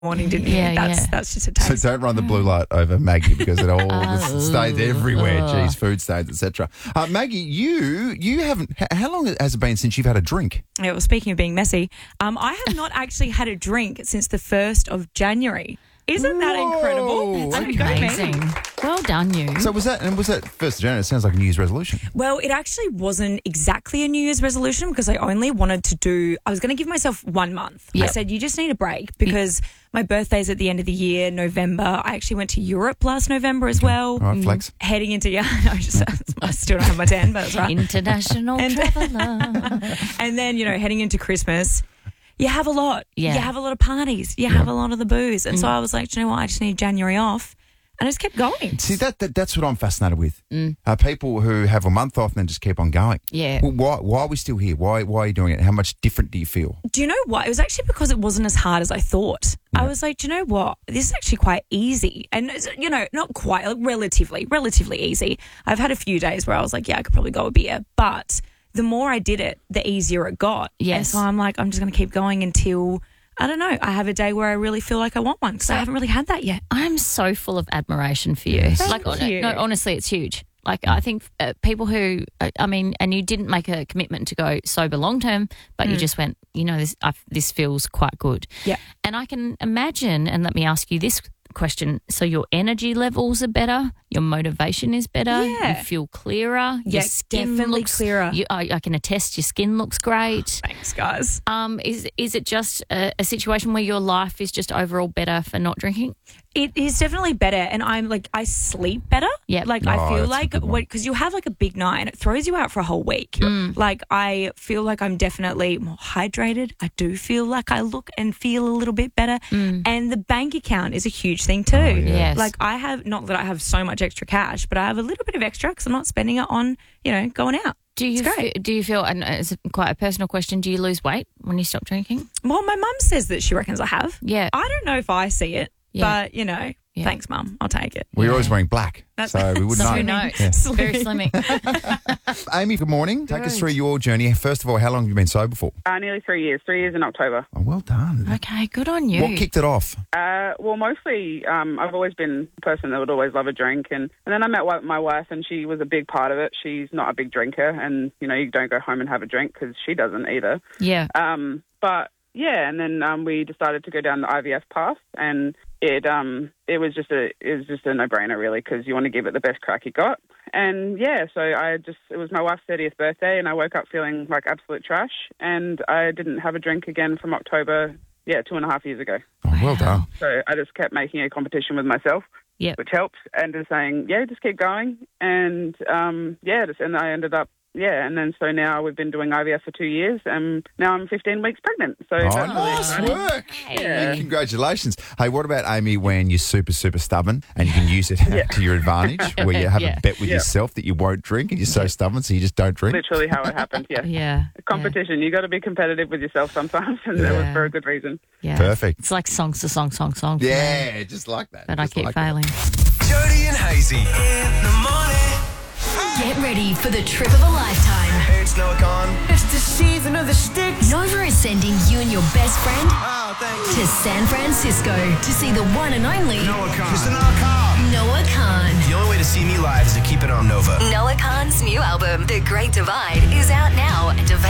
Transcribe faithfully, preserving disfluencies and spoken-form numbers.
morning, didn't you? Yeah, that's yeah. that's just a taste. So don't run the blue light over Maggie because it all Oh. stays everywhere. Oh. Geez, food stains, et cetera. Uh, Maggie, you you haven't. h- How long has it been since you've had a drink? Yeah, well, speaking of being messy, um, I have not actually had a drink since the first of January. Isn't that Whoa, incredible? okay. Go me. Amazing. Well done, you. So was that and was that first of January? It sounds like a New Year's resolution. Well, it actually wasn't exactly a New Year's resolution because I only wanted to do, I was going to give myself one month. I Yep. said, you just need a break because my birthday's at the end of the year, November. I actually went to Europe last November as well. All right, flex. Heading into, yeah, I, just, I still don't have my ten, but that's right. International And- traveller. And then, you know, heading into Christmas, you have a lot. Yeah. You have a lot of parties. You have a lot of the booze. And so I was like, do you know what? I just need January off. And I just kept going. See that, that that's what I'm fascinated with. Mm. Uh, people who have a month off and then just keep on going. Yeah. Well, why why are we still here? Why why are you doing it? How much different do you feel? Do you know what? It was actually because it wasn't as hard as I thought. I was like, do you know what? This is actually quite easy. And, it's, you know, not quite, like relatively, relatively easy. I've had a few days where I was like, yeah, I could probably go a beer. But the more I did it, the easier it got. And Yes. so I'm like, I'm just going to keep going until, I don't know, I have a day where I really feel like I want one because I haven't really had that yet. I'm so full of admiration for you. Thank like, you. no, honestly, it's huge. Like, I think uh, people who, uh, I mean, and you didn't make a commitment to go sober long term, but you just went, you know, this I, this feels quite good. Yeah. And I can imagine, and let me ask you this question. So your energy levels are better, your motivation is better, Yeah. you feel clearer, Yeah, your skin definitely looks clearer. You, I, I can attest your skin looks great. Thanks, guys. Um, is is it just a, a situation where your life is just overall better for not drinking? It is definitely better, and I'm like I sleep better. Yep. like Oh, I feel that's a like good one. because you have like a big night and it throws you out for a whole week. Mm. Like I feel like I'm definitely more hydrated. I do feel like I look and feel a little bit better, and the bank account is a huge thing too. Mm. Yes. Like I have not that I have so much extra cash, but I have a little bit of extra because I'm not spending it on you know going out. Do you It's great. fe- do you feel, and it's quite a personal question, do you lose weight when you stop drinking? Well, my mum says that she reckons I have. Yeah. I don't know if I see it, Yeah. but you know, Yeah. thanks, mum. I'll take it. We're always wearing black, That's- so we wouldn't So know. who knows? Yeah. Very slimming. Amy, good morning. Take us through your journey. First of all, how long have you been sober for? Uh, nearly three years. Three years in October. Oh, well done. Okay, good on you. What kicked it off? Uh, well, mostly um, I've always been a person that would always love a drink. And, and then I met wi- my wife, and she was a big part of it. She's not a big drinker, and, you know, you don't go home and have a drink because she doesn't either. Yeah. Um, but, yeah, and then um, we decided to go down the I V F path, and it um, it was just a it was just a no-brainer, really, because you want to give it the best crack you got. And, yeah, so I just it was my wife's thirtieth birthday, and I woke up feeling like absolute trash, and I didn't have a drink again from October, yeah, two and a half years ago. Oh, well done. So I just kept making a competition with myself, Yep. which helped, and just saying, yeah, just keep going. And, um, yeah, just, and I ended up, yeah, and then so now we've been doing I V F for two years, and now I'm fifteen weeks pregnant. So Oh, that's really nice exciting. work. Yeah. Congratulations. Hey, what about, Amy, when you're super, super stubborn and you can use it to your advantage, where you have Yeah. a bet with Yeah. yourself that you won't drink and you're so stubborn so you just don't drink? Literally how it happened, yeah. Yeah. Competition, you got to be competitive with yourself sometimes, and that was Yeah. for a good reason. Yeah. Perfect. It's like songs to song, song, song. for me, Yeah, just like that. But I Just keep like that. failing. Jody and Hazy in the morning. Get ready for the trip of a lifetime. It's Noah Khan. It's the season of the sticks. Nova is sending you and your best friend Oh, thank you. to San Francisco to see the one and only Noah Khan. It's the Noah Khan. Noah Khan. The only way to see me live is to keep it on Nova. Noah Khan's new album, The Great Divide, is out now and available.